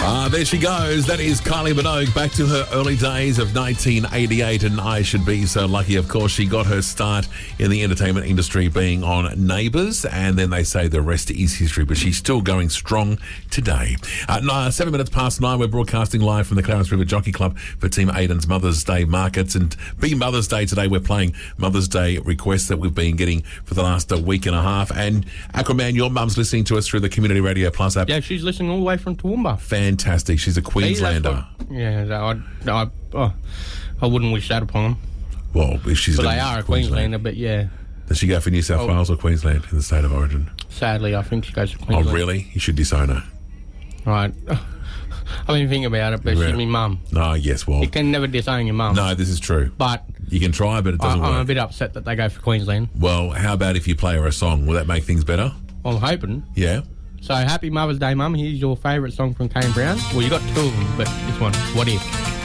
There she goes. That is Kylie Minogue back to her early days of 1988, and I should be so lucky. Of course, she got her start in the entertainment industry being on Neighbours, and then they say the rest is history, but she's still going strong today. 7 minutes past 9, we're broadcasting live from the Clarence River Jockey Club for Team Aiden's Mother's Day markets, and being Mother's Day today, we're playing Mother's Day requests that we've been getting for the last week and a half. And Aquaman, your mum's listening to us through the Community Radio Plus app. Yeah, she's listening all the way from Toowoomba. Fantastic. She's a Queenslander. I wouldn't wish that upon them. Well, if she's... But they are a Queenslander, but yeah. Does she go for New South Wales or Queensland in the state of origin? Sadly, I think she goes to Queensland. Oh, really? You should disown her. Right. I mean, think about it, but she's my mum. No, yes, well... You can never disown your mum. No, this is true. But... You can try, but it doesn't work. I'm a bit upset that they go for Queensland. Well, how about if you play her a song? Will that make things better? I'm hoping. Yeah. So, happy Mother's Day, Mum. Here's your favourite song from Kane Brown. Well, you got two of them, but this one, What If?